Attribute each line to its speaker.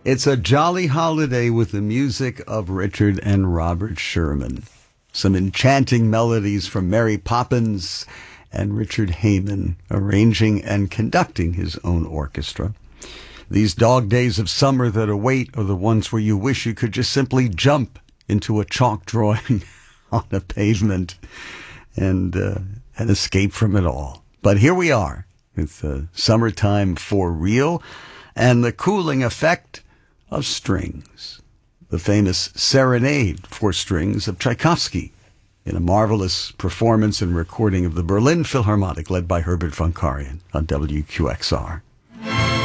Speaker 1: It's a jolly holiday with the music of Richard and Robert Sherman. Some enchanting melodies from Mary Poppins and Richard Heyman arranging and conducting his own orchestra. These dog days of summer that await are the ones where you wish you could just simply jump into a chalk drawing on a pavement and escape from it all. But here we are with summertime for real and the cooling effect of strings. The famous Serenade for Strings of Tchaikovsky in a marvelous performance and recording of the Berlin Philharmonic led by Herbert von Karajan on WQXR.